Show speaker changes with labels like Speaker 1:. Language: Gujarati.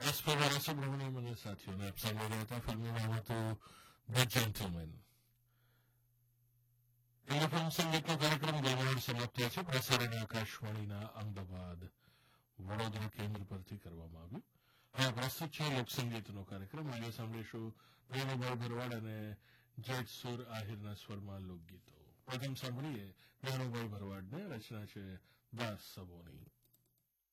Speaker 1: એસપી બાલાસુબ્રમણ્યમ અને સાથીઓને આપ સાંભળી રહ્યા હતા. ફિલ્મનું નામ હતું ધ જેન્ટલમેન. ટેલિફોન સંગીતનો કાર્યક્રમ ગઈકાલે સમાપ્ત થયો છે. પ્રસારણ આકાશવાણીના અમદાવાદ વડોદરા કેન્દ્ર પરથી કરવામાં આવ્યું. હવે પ્રસ્તુત છે લોકસંગીતનો કાર્યક્રમ. આજે સાંભળીશું જ્ઞાનુભાઈ ભરવાડ અને જેતસુર આહિરના સ્વરમાં લોકગીતો. પ્રથમ સાંભળીએ જ્ઞાનુભાઈ ભરવાડને. રચના છે દાસ સબોની.